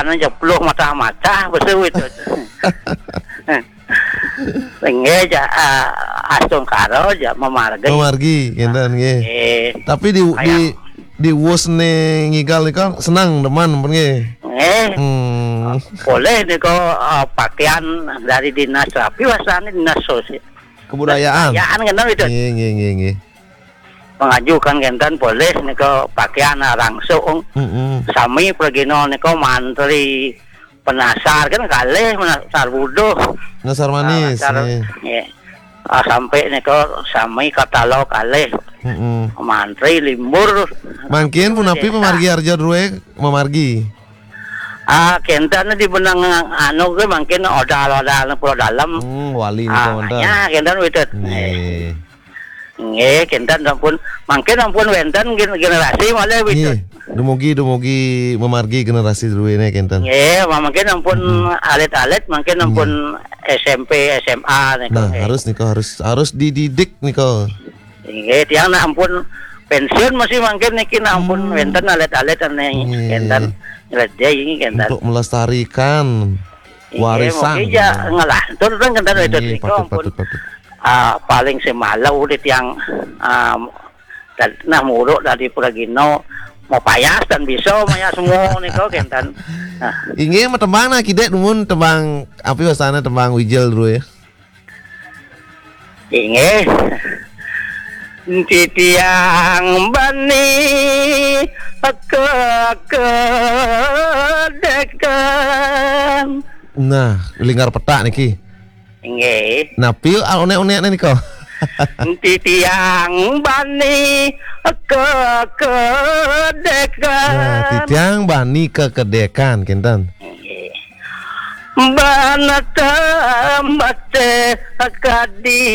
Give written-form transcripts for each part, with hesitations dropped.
Ana jepluk mata-mata besu itu. Nggih ja astung karo ja memargi. Memargi kinten nggih. Tapi di wosne ngigal niku senang deman pun nggih. Boleh niku pakaian dari dinas rapi wasane dinas sosial. Kebudayaan. Kebudayaan kan itu. Nggih. Mengajukan genten boleh niku pakaian langsung. Sami pergino niku mantri penasar kan kalih menasar buduh. Nasar manis. Nggih. Sampai niku sami katalog kalih. Mantri limbur. Mangkin punapi pemargi harja druwe memargi. Kenten di benang anu ge mangkin odal-odal pulau dalam. Wali niku wonten. Ya kenten witet. Nggih, kenten ampun mangkin ampun wenten generasi malih witet. Dumugi memargi generasi druwene kenten. Nggih, mangkin ampun alit-alit mangkin ampun SMP, SMA niku. Nah, harus dididik niku. Nggih, tiang na ampun pensiun masih mangkin niki na ampun wenten alit-alit kenten. Dia ini kenten. Untuk melestarikan warisan. Mungkin ya ngelantur kan kenten itu niku ampun. Paling semalau di tiang nah muruk dari Puragino mau payas dan bisa maya semua niku kenten. Inggih tembang na kidek numun tembang api wasana tembang wijel dulu ya. Inggih. Titiang bani kedekan. Nah, lingkar petak niki. Nggih. Napil one-one niko. Titiang bani kedekan. Nah, titiang bani kedekan kinten. Banata mate kadi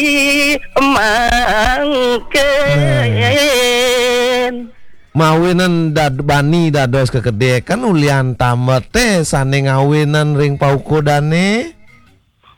mangken mawinan bani dados kekedekan ulian tamet teh sane ngawinan ring paukodane